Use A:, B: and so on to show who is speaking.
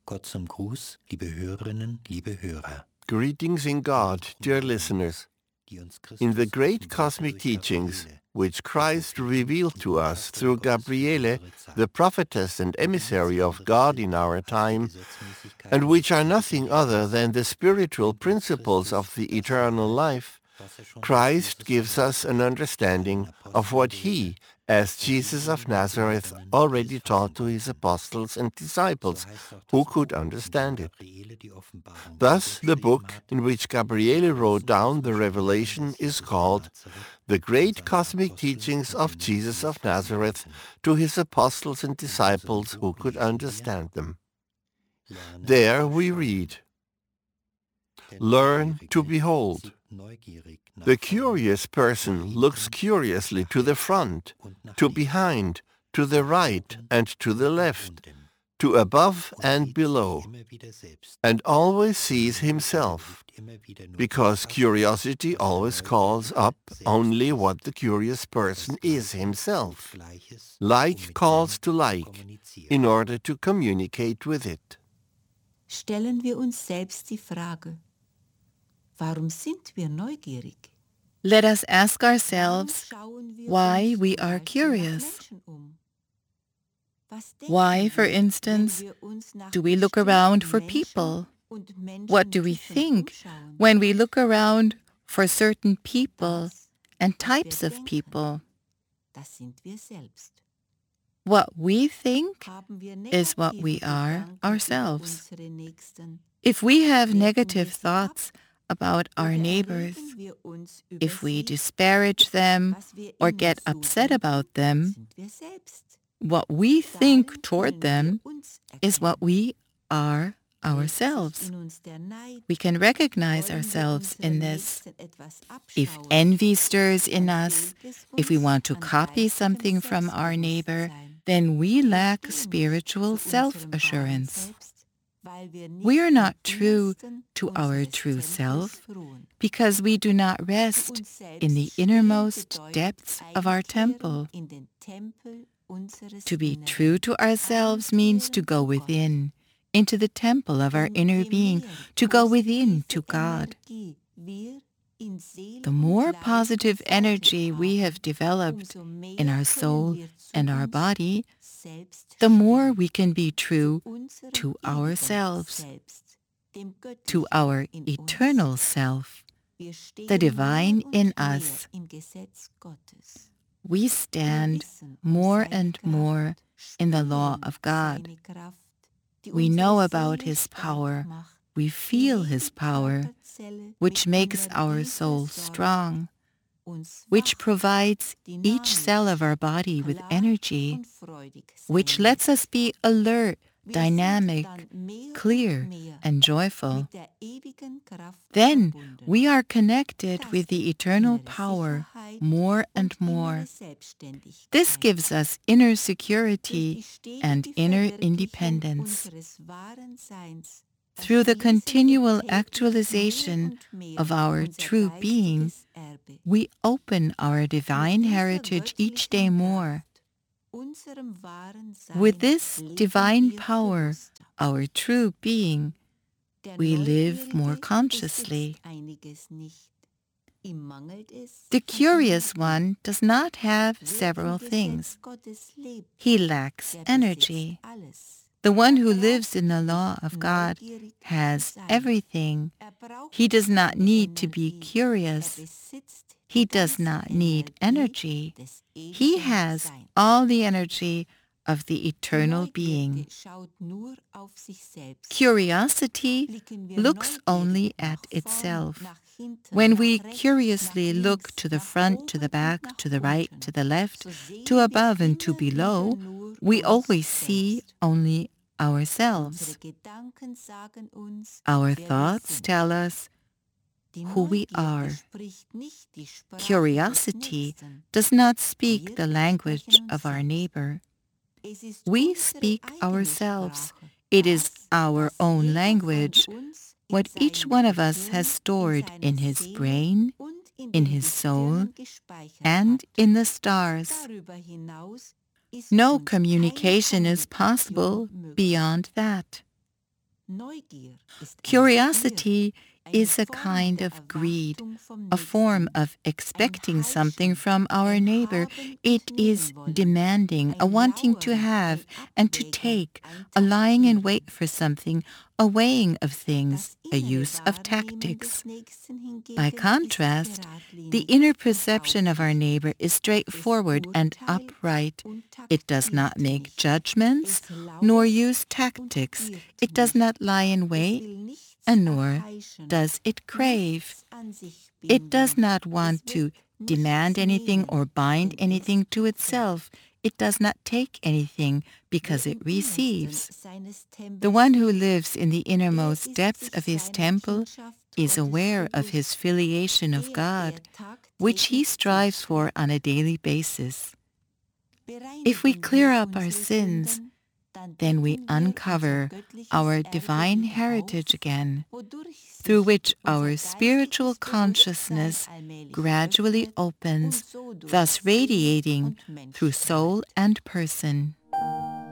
A: Gott zum Gruß, liebe Hörerinnen, liebe Hörer,
B: Greetings in God, dear listeners.
A: die uns
B: In the
A: Christus
B: great
A: offenbarte
B: cosmic
A: durch
B: teachings,
A: Gabriele,
B: which
A: der
B: Christ
A: Prophetin
B: revealed
A: und
B: to us
A: Botschafterin
B: through
A: Gottes für
B: Gabriele,
A: unsere Zeit,
B: the prophetess and
A: die
B: emissary of
A: insbesondere
B: God in
A: Sünden
B: our
A: als die
B: time, and
A: Gesetzmäßigkeiten
B: which
A: des
B: are
A: ewigen
B: nothing other
A: Lebens,
B: than the spiritual
A: bringt uns
B: principles
A: Christus
B: of the
A: das
B: eternal
A: nahe,
B: life,
A: was schon als
B: Christ
A: Jesus
B: gives
A: von
B: us an
A: Nazareth
B: understanding
A: seinen
B: of
A: Aposteln
B: what
A: lehrte
B: he, as
A: und
B: Jesus
A: diese
B: of
A: mit
B: Nazareth,
A: Lesungen
B: already
A: alles fassen
B: taught to his
A: konnten.
B: apostles and
A: So
B: disciples,
A: heißt auch
B: who
A: das
B: could
A: Buch, in dem
B: understand it.
A: Gabriele die Offenbarung
B: Thus, the
A: niedergeschrieben
B: book
A: hat,
B: in which
A: die
B: Gabriele wrote
A: großen
B: down the
A: kosmischen Lehren
B: revelation
A: des
B: is
A: Jesus von
B: called
A: Nazareth
B: The
A: an
B: Great
A: seine
B: Cosmic
A: Apostel
B: Teachings
A: und
B: of
A: denen,
B: Jesus
A: die es
B: of
A: fassen
B: Nazareth
A: konnten.
B: to his apostles and
A: In unserem
B: disciples who
A: Buch
B: could
A: lesen wir,
B: understand them.
A: Lerne
B: There
A: zu
B: we
A: schauen.
B: read,
A: Der
B: Learn to
A: Neugierige
B: behold.
A: sieht neugierig nach
B: The
A: vorn,
B: curious person
A: nach
B: looks
A: hinten,
B: curiously
A: nach
B: to the
A: rechts
B: front,
A: und nach
B: to
A: links,
B: behind, to the
A: nach
B: right
A: oben
B: and to the
A: und nach
B: left,
A: unten
B: to above
A: und
B: and
A: sieht sich
B: below,
A: immer wieder selbst.
B: and always
A: Die
B: sees
A: Neugierde
B: himself,
A: ruft immer wieder nur das
B: because
A: fast,
B: curiosity
A: was der
B: always calls
A: Neugierige
B: up
A: selbst
B: only
A: ist.
B: what the curious person
A: Das
B: is
A: Gleiche
B: himself.
A: ruft Gleiches,
B: Like
A: mit
B: calls
A: dem
B: to
A: zu
B: like,
A: kommunizieren.
B: in order to communicate with it.
C: Stellen wir uns selbst die Frage, warum sind wir neugierig?
D: Let us ask
C: Warum
D: ourselves
C: schauen wir
D: why
C: uns
D: we
C: zum
D: are
C: Beispiel
D: curious.
C: nach Menschen um? Was denken
D: Why, for
C: wir,
D: instance,
C: wenn wir uns nach
D: do we look around for
C: bestimmten
D: people?
C: Menschen und
D: What do we
C: Menschentypen
D: think
C: umschauen?
D: when we look around for certain people
C: Das,
D: and
C: was wir
D: types of
C: denken,
D: people?
C: das sind wir selbst.
D: What we think
C: Haben wir
D: is what
C: negative
D: we are
C: Gedanken
D: ourselves.
C: über unsere Nächsten,
D: If we have
C: werten wir
D: negative
C: sie ab
D: thoughts about our
C: oder
D: neighbors,
C: erregen wir uns über
D: if we
C: sie?
D: disparage them
C: Was wir
D: or
C: in
D: get
C: uns
D: upset
C: suchen,
D: about them,
C: sind wir selbst.
D: what we
C: Darin
D: think toward
C: können
D: them
C: wir uns
D: is what
C: erkennen.
D: we are
C: Regt sich
D: ourselves.
C: in uns der Neid,
D: We can recognize
C: wollen wir
D: ourselves in
C: unserem
D: this.
C: Nächsten etwas
D: If
C: abschauen,
D: envy stirs in
C: dann
D: us,
C: fehlt es
D: if we
C: uns
D: want to
C: an
D: copy
C: geistigem
D: something from our neighbor,
C: Selbstbewusstsein.
D: then we
C: Wir
D: lack
C: stehen nicht
D: spiritual
C: zu unserem wahren
D: self-assurance.
C: Selbst, weil wir
D: We are
C: nicht
D: not
C: im
D: true
C: Innersten
D: to our
C: unseres
D: true
C: Tempels
D: self
C: ruhen.
D: because we do not
C: Zu
D: rest
C: uns
D: in the
C: selbst stehen
D: innermost
C: bedeutet
D: depths of our
C: einkehren
D: temple.
C: in den Tempel unseres
D: To be
C: Inneren.
D: true to ourselves means to
C: Einkehren
D: go
C: zu Gott.
D: within, into the temple of our
C: Und
D: inner
C: je
D: being,
C: mehr
D: to go within
C: positive
D: to God.
C: Energie wir in Seele
D: The
C: und
D: more
C: Leib
D: positive
C: entfaltet
D: energy we
C: haben,
D: have developed
C: umso mehr
D: in our
C: können
D: soul
C: wir zu
D: and our
C: uns
D: body,
C: selbst
D: the more
C: stehen,
D: we can be true
C: zu unserem
D: to
C: ewigen
D: ourselves,
C: Selbst, dem
D: to
C: Göttlichen
D: our
C: in
D: eternal
C: uns.
D: self,
C: Wir stehen
D: the divine
C: mehr und
D: in
C: mehr
D: us.
C: im Gesetz Gottes.
D: We
C: Wir
D: stand
C: wissen
D: more
C: seine
D: and
C: Kraft,
D: more in the law
C: spüren
D: of God.
C: seine Kraft, die
D: We
C: unsere
D: know about
C: Seele
D: His
C: stark
D: power.
C: macht,
D: We
C: die
D: feel
C: jede
D: His power,
C: Körperzelle
D: which
C: mit
D: makes our
C: Energie
D: soul
C: versorgt,
D: strong,
C: uns
D: which
C: wach,
D: provides each cell of our
C: dynamisch,
D: body with
C: klar
D: energy,
C: und freudig
D: which
C: sein
D: lets
C: lässt.
D: us be alert,
C: Wir
D: dynamic,
C: sind dann mehr
D: clear,
C: und mehr
D: and joyful.
C: mit der ewigen Kraft
D: Then
C: verbunden.
D: we are connected
C: Das
D: with the
C: gibt
D: eternal
C: innere
D: power
C: Sicherheit
D: more and
C: und
D: more.
C: innere Selbstständigkeit.
D: This gives us inner
C: Durch
D: security
C: die stetige
D: and inner
C: Verwirklichung
D: independence.
C: unseres wahren Seins
D: Through the
C: erschließen wir
D: continual
C: täglich
D: actualization
C: mehr und mehr
D: of our
C: unser
D: true being,
C: geistiges Erbe.
D: we open our divine
C: Mit dieser
D: heritage each day
C: göttlichen
D: more.
C: Kraft, unserem wahren Sein,
D: With this
C: leben
D: divine
C: wir
D: power,
C: bewusster.
D: our true being,
C: Der
D: we live
C: Neugierige
D: more consciously.
C: besitzt einiges nicht. Ihm mangelt es
D: The
C: an
D: curious
C: Energie.
D: one does not have
C: Wer im
D: several
C: Gesetz
D: things.
C: Gottes lebt,
D: He lacks
C: der
D: energy.
C: besitzt alles.
D: The one who
C: Er
D: lives in the
C: braucht
D: law
C: nicht
D: of God
C: neugierig zu
D: has
C: sein.
D: everything.
C: Er braucht
D: He does not
C: keine
D: need to be
C: Energie.
D: curious.
C: Er besitzt
D: He
C: die
D: does
C: ganze
D: not need energy.
C: des
D: He
C: ewigen
D: has
C: Seins.
D: all the energy of the
C: Die
D: eternal
C: Neugierde
D: being.
C: schaut nur auf sich selbst.
D: Curiosity
C: Blicken wir
D: looks only
C: neugierig
D: at
C: nach vorn,
D: itself.
C: nach hinten,
D: When
C: nach
D: we
C: rechts,
D: curiously
C: nach
D: look
C: links,
D: to the
C: nach
D: front, to the
C: oben und
D: back,
C: nach
D: to the right,
C: unten,
D: to the left,
C: so sehen
D: to
C: wir
D: above and to
C: immer wieder
D: below,
C: nur
D: we
C: uns
D: always see
C: selbst.
D: only
C: Unsere
D: ourselves.
C: Gedanken sagen uns,
D: Our
C: wer wir
D: thoughts
C: sind.
D: tell us
C: Die
D: who we
C: Neugierde
D: are.
C: spricht nicht die Sprache des
D: Curiosity
C: Nächsten.
D: does not speak
C: Wir
D: the language
C: sprechen uns
D: of our
C: selbst.
D: neighbor.
C: Es ist
D: We
C: unsere
D: speak
C: eigene
D: ourselves.
C: Sprache.
D: It is
C: Das,
D: our
C: was
D: own
C: jeder
D: language,
C: von uns in
D: what each
C: seinem
D: one of us
C: Gehirn,
D: has
C: in
D: stored
C: seiner
D: in his
C: Seele
D: brain,
C: und in
D: in
C: den
D: his soul,
C: Gestirnen gespeichert
D: and
C: hat.
D: in the stars.
C: Darüber hinaus ist
D: No
C: uns
D: communication
C: keine
D: is possible
C: Kommunikation möglich.
D: beyond that.
C: Neugier ist eine
D: Curiosity
C: Gier,
D: is a
C: eine Form
D: kind
C: der
D: of greed,
C: Erwartung vom
D: a form
C: Nächsten,
D: of expecting
C: ein
D: something
C: Heischen,
D: from our
C: ein
D: neighbor.
C: Haben
D: It
C: und
D: is
C: Nehmen wollen,
D: demanding, a
C: ein
D: wanting to
C: Lauern,
D: have
C: ein
D: and to
C: Abwägen,
D: take,
C: ein
D: a lying in
C: Taktieren.
D: wait for something, a weighing of things,
C: Das
D: a
C: innere
D: use of
C: Wahrnehmen
D: tactics.
C: des Nächsten hingegen
D: By
C: ist
D: contrast, the
C: geradlinig
D: inner
C: und
D: perception of our
C: aufrichtig.
D: neighbor is straightforward and
C: urteilt
D: upright.
C: und
D: It does
C: taktiert
D: not make
C: nicht.
D: judgments,
C: Es lauert
D: nor use
C: und
D: tactics.
C: giert
D: It does
C: nicht.
D: not lie in
C: Es
D: wait,
C: will nichts
D: and nor
C: erheischen,
D: does it crave.
C: nichts an sich
D: It does
C: binden.
D: not want
C: Es
D: to
C: wird
D: demand
C: nichts
D: anything
C: nehmen,
D: or bind
C: denn es
D: anything to
C: empfängt.
D: itself. It does not take anything because
C: Wer
D: it
C: im Innersten
D: receives.
C: seines
D: The
C: Tempels
D: one who
C: lebt,
D: lives in the
C: der
D: innermost
C: ist
D: depths
C: sich
D: of his
C: seiner
D: temple
C: Kindschaft
D: is
C: Gottes
D: aware of his
C: bewusst,
D: filiation of
C: der,
D: God,
C: der
D: which he
C: tagtäglich
D: strives
C: sucht.
D: for on a daily basis. If we
C: Bereinigen
D: clear
C: wir
D: up our
C: unsere
D: sins,
C: Sünden, dann
D: then we
C: decken wir
D: uncover
C: unser göttliches
D: our
C: Erbe
D: divine
C: wieder
D: heritage
C: auf,
D: again,
C: wodurch
D: through
C: sich
D: which
C: unser
D: our spiritual
C: geistiges
D: consciousness
C: Bewusstsein allmählich
D: gradually
C: öffnet
D: opens,
C: und so durch
D: thus
C: Seele
D: radiating
C: und
D: through
C: Mensch
D: soul
C: strahlt.
D: and person.